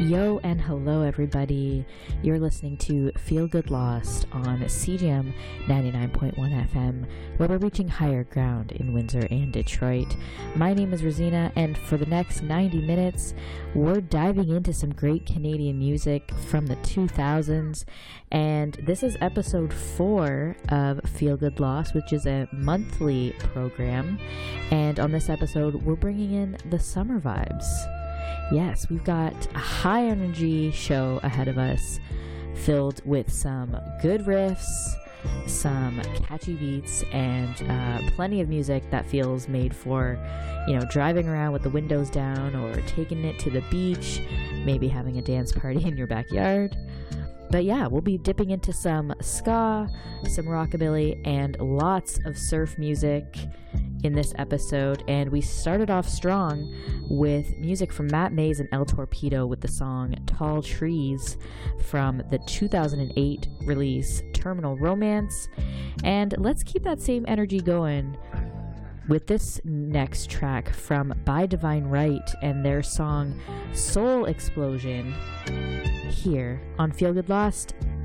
Yo and hello everybody. You're listening to Feel Good Lost on CGM 99.1 FM, where we're reaching higher ground in Windsor and Detroit. My name is Rosina, and for the next 90 minutes, we're diving into some great Canadian music from the 2000s, and this is episode 4 of Feel Good Lost, which is a monthly program, and on this episode, we're bringing in the summer vibes. Yes, we've got a high energy show ahead of us, filled with some good riffs, some catchy beats, and plenty of music that feels made for, driving around with the windows down or taking it to the beach, maybe having a dance party in your backyard. But yeah, we'll be dipping into some ska, some rockabilly, and lots of surf music in this episode. And we started off strong with music from Matt Mays and El Torpedo with the song Tall Trees from the 2008 release Terminal Romance. And let's keep that same energy going with this next track from By Divine Right and their song Soul Explosion here on Feel Good Lost